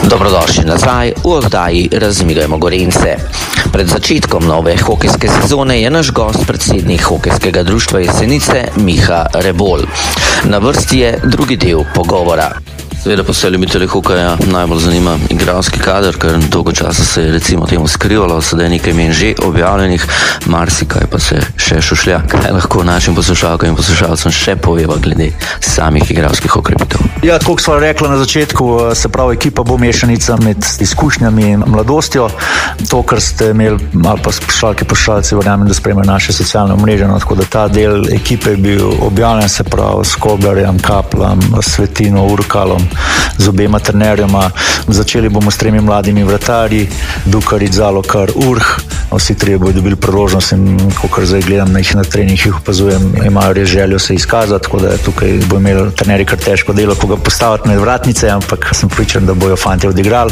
Dobrodošli nazaj v oddaji Razmigajmo Gorenjce. Pred začetkom nove hokejske sezone je naš gost predsednik Hokejskega društva Jesenice Miha Rebolj. Na vrsti je drugi del pogovora. Seveda pa se ljubitelje hokeja najbolj zanima igralski kader, ker dolgo časa se je recimo temu skrivalo, sedaj je nekaj imen že objavljenih, marsikaj pa se še šušlja. Kaj lahko našim poslušalkam in poslušalcem še poveva glede samih igralskih okrepitev? Ja, tako smo rekli na začetku, se pravi, ekipa bo mešanica med izkušnjami in mladostjo. To, kar ste imeli, ali pa poslušalci, verjamem, da spremljajo naše socialne omrežje, no, tako da ta del ekipe je bil objavljen, se pravi, s Koblarjem, Kaplom, Svetino, Urkalom, z obema trenerjama. Začeli bomo s 3 mladimi vratarji, Dukarič, Zalokar, Urh. Vsi trije bodo dobili priložnost in kakor zdaj gledam na jih na treningih, opazujem, imajo res željo se izkazati, tako da tukaj bo imeli trenerji kar težko delo, koga postaviti med vratnice, ampak sem pričan, da bojo fantje odigrali.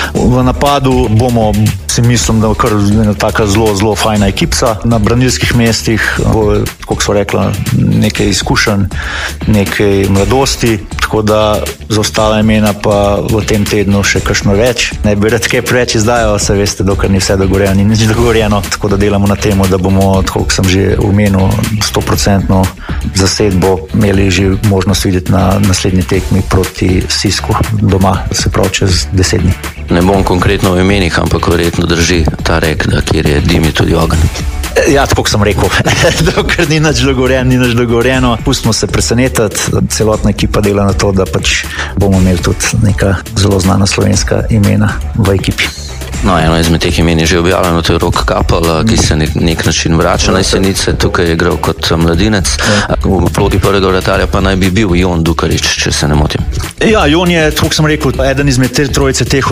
V napadu bomo, si mislim, da kar taka zelo fajna ekipa. Na branilskih mestih bo, kako so rekla, nekaj izkušenj, nekaj mladosti, tako da za ostala imena pa v tem tednu še kakšno več. Ne bi rad kaj preveč izdajal, se veste, dokler ni vse dogovorjeno, ni nič dogovorjeno, tako da delamo na temu, da bomo, tako kot sem že omenil, 100% zasedbo imeli že možnost videti na naslednji tekmi proti Sisku doma, se pravi čez 10 dni. Ne bom konkretno v imenih, ampak verjetno drži ta rek, da kjer je dim, je tudi ogenj. Ja, tako sem rekel, dokler ni nič dogovorjeno, pustimo se presenetiti, celotna ekipa dela na to, da pač bomo imeli tudi neka zelo znana slovenska imena v ekipi. No, eno izmed teh imen je že objavljeno, to je Rok Kapl, ki se nek način vrača na Jesenice, tukaj je igral kot mladinec. V vlogi prvega vratarja pa naj bi bil Jon Dukarič, če se ne motim. Ja, Jon je, tako sem rekel, eden izmed te trojice teh